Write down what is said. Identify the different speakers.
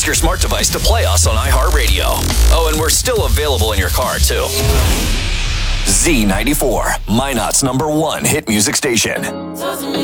Speaker 1: your smart device to play us on iHeartRadio. Oh, and we're still available in your car, too. Z94, Minot's #1 hit music station.